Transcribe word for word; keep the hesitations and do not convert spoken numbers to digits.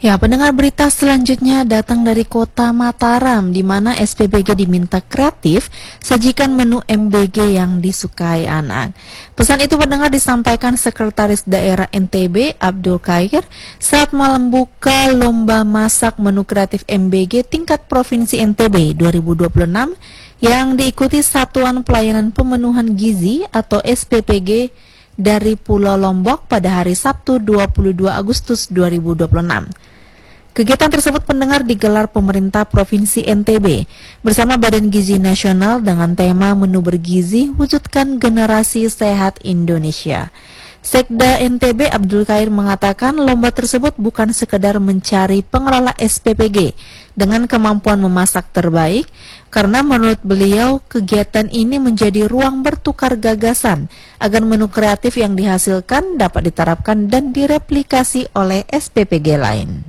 Ya, pendengar berita selanjutnya datang dari kota Mataram, di mana S P B G diminta kreatif sajikan menu M B G yang disukai anak. Pesan itu pendengar disampaikan Sekretaris Daerah N T B Abdul Khair saat malam buka lomba masak menu kreatif M B G tingkat Provinsi N T B dua ribu dua puluh enam yang diikuti Satuan Pelayanan Pemenuhan Gizi atau S P P G dari Pulau Lombok pada hari Sabtu dua puluh dua Agustus dua ribu dua puluh enam. Kegiatan tersebut pendengar digelar pemerintah Provinsi N T B bersama Badan Gizi Nasional dengan tema Menu Bergizi Wujudkan Generasi Sehat Indonesia. Sekda N T B Abdul Khair mengatakan lomba tersebut bukan sekedar mencari pengelola S P P G dengan kemampuan memasak terbaik, karena menurut beliau kegiatan ini menjadi ruang bertukar gagasan agar menu kreatif yang dihasilkan dapat diterapkan dan direplikasi oleh S P P G lain.